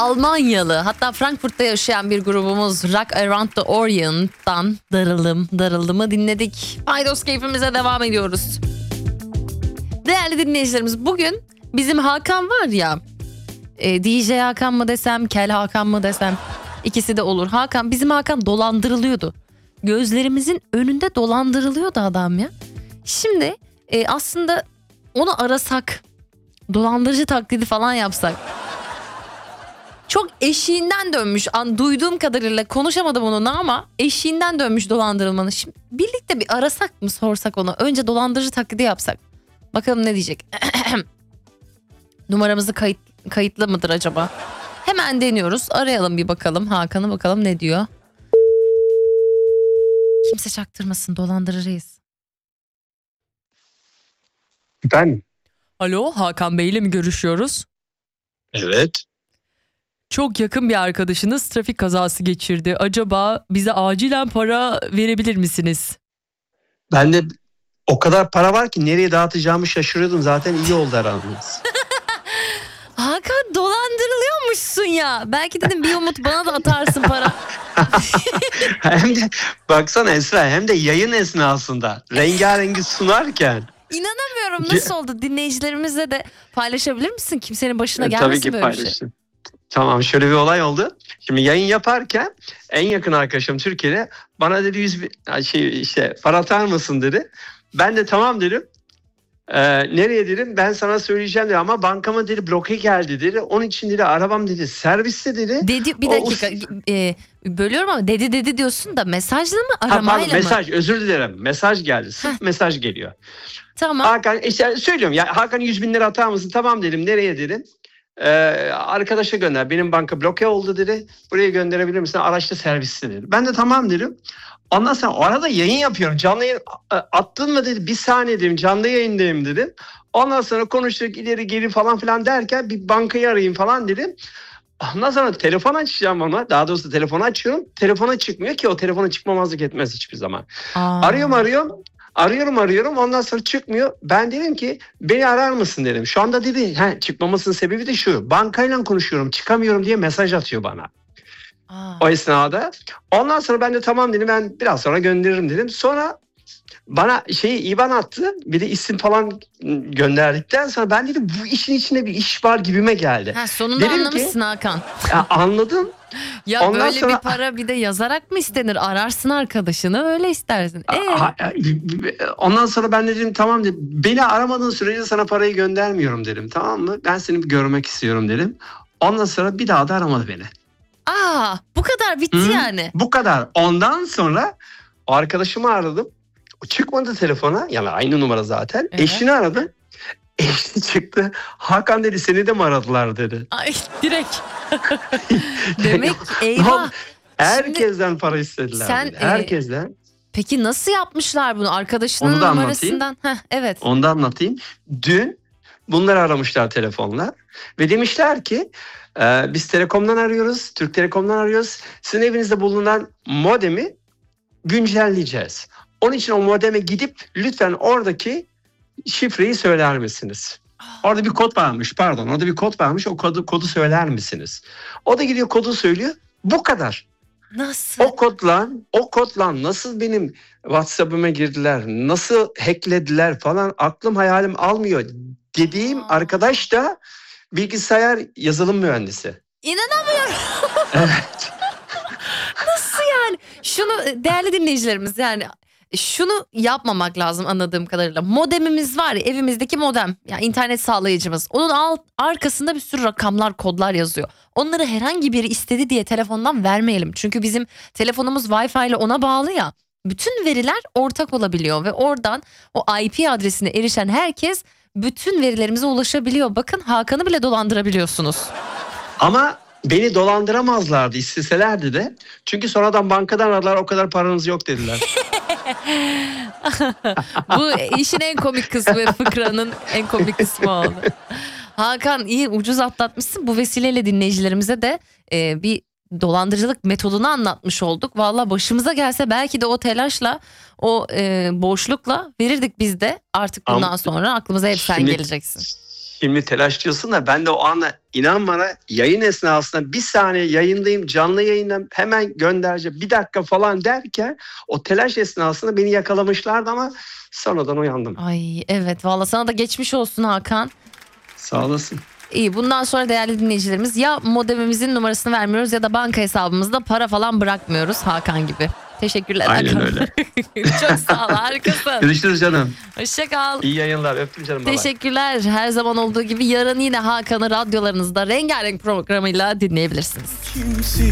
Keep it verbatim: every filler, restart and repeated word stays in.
Almanyalı, hatta Frankfurt'ta yaşayan bir grubumuz Rock Around the Orient'tan Darılım Darıldım'ı dinledik. Paydos keyfimize devam ediyoruz. Değerli dinleyicilerimiz, bugün bizim Hakan var ya, e, D J Hakan mı desem, Kel Hakan mı desem, ikisi de olur. Hakan, bizim Hakan dolandırılıyordu. Gözlerimizin önünde dolandırılıyordu adam ya. Şimdi e, aslında onu arasak, dolandırıcı taklidi falan yapsak. Çok eşiğinden dönmüş. An, duyduğum kadarıyla konuşamadım onunla ama eşiğinden dönmüş dolandırılmanın. Şimdi birlikte bir arasak mı, sorsak ona? Önce dolandırıcı taklidi yapsak. Bakalım ne diyecek. Numaramızı kayıt, kayıtlı mıdır acaba? Hemen deniyoruz. Arayalım bir bakalım. Hakan'ı bakalım ne diyor. Kimse çaktırmasın, dolandırırız. Ben. Alo, Hakan Bey ile mi görüşüyoruz? Evet. Çok yakın bir arkadaşınız trafik kazası geçirdi. Acaba bize acilen para verebilir misiniz? Ben de o kadar para var ki nereye dağıtacağımı şaşırıyordum. Zaten iyi oldu aranız. Hakan, dolandırılıyormuşsun ya. Belki dedim bir umut bana da atarsın para. Hem de baksana Esra, hem de yayın esnasında rengarengi sunarken. İnanamıyorum, nasıl oldu? Dinleyicilerimizle de paylaşabilir misin? Kimsenin başına E, gelmesin tabii ki böyle bir şey. paylaştım. Tamam, şöyle bir olay oldu. Şimdi yayın yaparken en yakın arkadaşım Türkiye'de bana dedi yüz bin, şey işte para atar mısın dedi. Ben de tamam dedim. Ee, nereye dedim, ben sana söyleyeceğim dedi ama bankama dedi bloke geldi dedi. Onun için dedi arabam dedi serviste dedi. Dedi, bir O- dakika e, bölüyorum ama dedi dedi diyorsun da mesajla mı, Ha, aramayla pardon, mı? mesaj, özür dilerim, mesaj geldi, sırf mesaj geliyor. Tamam. Hakan işte söylüyorum ya, Hakan yüz bin lira atar mısın? Tamam dedim, nereye dedim. Ee, arkadaşa gönder, benim banka bloke oldu dedi, buraya gönderebilir misin, araçta serviste dedi. Ben de tamam dedim. Ondan sonra o arada yayın yapıyorum, canlı yayın attın mı dedi, bir saniye dedim, canlı yayındayım dedim. Ondan sonra konuştuk ileri geri falan filan derken bir bankayı arayayım falan dedim. Ondan sonra telefon açacağım ona, daha doğrusu telefonu açıyorum, telefona çıkmıyor ki, o telefona çıkmamazlık etmez hiçbir zaman. Aa. Arıyorum arıyorum. Arıyorum arıyorum ondan sonra çıkmıyor. Ben dedim ki beni arar mısın dedim. Şu anda dedi he, çıkmamasının sebebi de şu. Bankayla konuşuyorum, çıkamıyorum diye mesaj atıyor bana. Aa. O esnada. Ondan sonra ben de tamam dedim, ben biraz sonra gönderirim dedim. Sonra bana şeyi İ B A N attı. Bir de isim falan gönderdikten sonra ben dedim bu işin içinde bir iş var gibime geldi. Ha, sonunda dedim anlamışsın ki, Hakan. Ya anladım. Ya Ondan böyle sonra- bir para bir de yazarak mı istenir? Ararsın arkadaşını, öyle istersin. Ee? Ha- Ondan sonra ben dedim tamam dedim. Beni aramadığın sürece sana parayı göndermiyorum dedim, tamam mı? Ben seni bir görmek istiyorum dedim. Ondan sonra bir daha da aramadı beni. Aa, bu kadar bitti Hı, yani. Bu kadar. Ondan sonra arkadaşımı aradım. O çıkmadı telefona. Yani aynı numara zaten. Evet. Eşini aradım. Eşi çıktı. Hakan dedi seni de mi aradılar dedi. Ay, direkt. Demek eyvah. Herkesten para istediler. sen, dedi. e, Herkesten. Peki nasıl yapmışlar bunu? Arkadaşının Onu da numarasından. Heh, evet. Onu da anlatayım. Dün bunları aramışlar telefonla. Ve demişler ki e, biz Telekom'dan arıyoruz. Türk Telekom'dan arıyoruz. Sizin evinizde bulunan modemi güncelleyeceğiz. Onun için o modeme gidip lütfen oradaki şifreyi söyler misiniz? Orada bir kod varmış, pardon. Orada bir kod varmış. O kodu kodu söyler misiniz? O da gidiyor kodu söylüyor. Bu kadar. Nasıl? O kodla, o kodla nasıl benim WhatsApp'ıma girdiler, nasıl hacklediler falan aklım hayalim almıyor. Dediğim Aa. arkadaş da bilgisayar yazılım mühendisi. İnanamıyorum. Evet. Nasıl yani? Şunu değerli dinleyicilerimiz, yani şunu yapmamak lazım anladığım kadarıyla. Modemimiz var ya, evimizdeki modem, yani internet sağlayıcımız. Onun alt, arkasında bir sürü rakamlar, kodlar yazıyor. Onları herhangi biri istedi diye telefondan vermeyelim. Çünkü bizim telefonumuz Wi-Fi ile ona bağlı ya. Bütün veriler ortak olabiliyor ve oradan o I P adresine erişen herkes bütün verilerimize ulaşabiliyor. Bakın, Hakan'ı bile dolandırabiliyorsunuz. Ama beni dolandıramazlardı isteselerdi de. Çünkü sonradan bankadan aradılar, o kadar paranız yok dediler. Bu işin en komik kısmı ve fıkranın en komik kısmı oldu. Hakan, iyi ucuz atlatmışsın. Bu vesileyle dinleyicilerimize de e, bir dolandırıcılık metodunu anlatmış olduk. Vallahi başımıza gelse belki de o telaşla, o e, boşlukla verirdik biz de. Artık bundan Ama sonra aklımıza hep sen şimdi- geleceksin. Şimdi telaş diyorsun da ben de o anda inan bana yayın esnasında bir saniye yayındayım, canlı yayında hemen göndereceğim bir dakika falan derken o telaş esnasında beni yakalamışlardı ama sonradan uyandım. Ay evet, valla sana da geçmiş olsun Hakan. Sağ olasın. İyi, bundan sonra değerli dinleyicilerimiz ya modemimizin numarasını vermiyoruz ya da banka hesabımızda para falan bırakmıyoruz Hakan gibi. Teşekkürler Aynen Hakan. öyle. Çok sağ ol, harikasın. Görüşürüz canım. Hoşça kal. İyi yayınlar, öptüm canım. Bye bye. Teşekkürler. Her zaman olduğu gibi yarın yine Hakan'ı radyolarınızda rengarenk programıyla dinleyebilirsiniz. Kimse